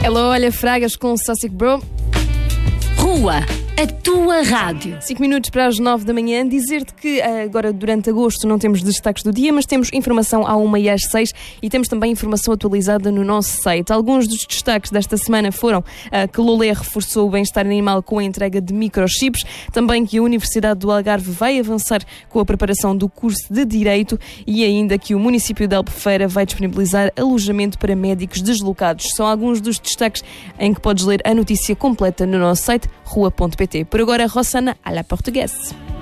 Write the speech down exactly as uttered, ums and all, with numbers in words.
Hello, olha, Fragas com o Sausage Bro. Rua, a tua rádio. cinco minutos para as nove da manhã. Dizer-te que agora, durante agosto, não temos destaques do dia, mas temos informação à uma e às seis e temos também informação atualizada no nosso site. Alguns dos destaques desta semana foram uh, que Lolé reforçou o bem-estar animal com a entrega de microchips, também que a Universidade do Algarve vai avançar com a preparação do curso de Direito e ainda que o município de Albufeira vai disponibilizar alojamento para médicos deslocados. São alguns dos destaques em que podes ler a notícia completa no nosso site rua ponto pt. Por agora, Rossana, à la portuguesa.